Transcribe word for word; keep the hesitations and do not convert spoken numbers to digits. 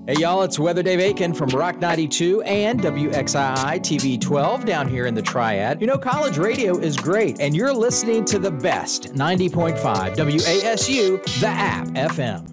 Hey y'all, it's Weather Dave Aiken from Rock ninety-two and W X I I T V twelve down here in the Triad. You know, college radio is great, and you're listening to the best ninety point five W A S U, the app F M.